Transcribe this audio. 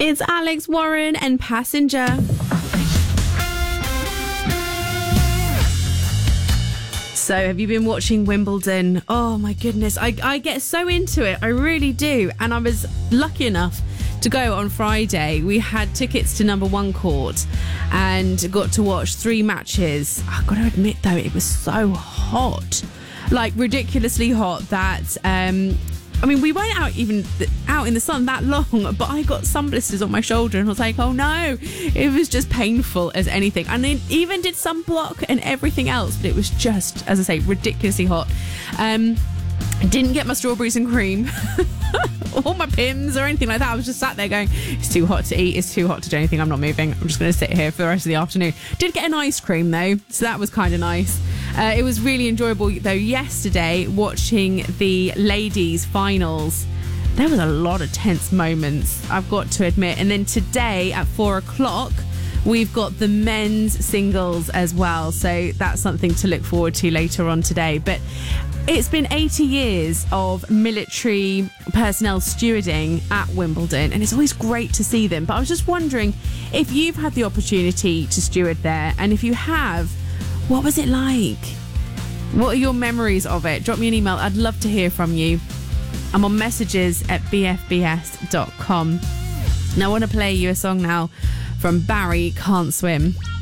It's Alex Warren and Passenger. So, have you been watching Wimbledon? Oh my goodness, I get so into it. I really do. And I was lucky enough to go on Friday. We had tickets to number one court and got to watch 3 matches. I've got to admit though, it was so hot. Like ridiculously hot that we weren't out in the sun that long, but I got sun blisters on my shoulder and I was like, oh no, it was just painful as anything. And it even did sunblock and everything else, but it was just, as I say, ridiculously hot. Didn't get my strawberries and cream or my Pims or anything like that. I was just sat there going, it's too hot to eat, it's too hot to do anything, I'm not moving, I'm just going to sit here for the rest of the afternoon. Did get an ice cream though, so that was kind of nice. It was really enjoyable though yesterday watching the ladies finals. There was a lot of tense moments, I've got to admit. And then today at 4:00 we've got the men's singles as well, so that's something to look forward to later on today. But it's been 80 years of military personnel stewarding at Wimbledon, and it's always great to see them. But I was just wondering if you've had the opportunity to steward there, and if you have, what was it like? What are your memories of it? Drop me an email. I'd love to hear from you. I'm on messages@bfbs.com. Now I want to play you a song now from Barry, Can't Swim.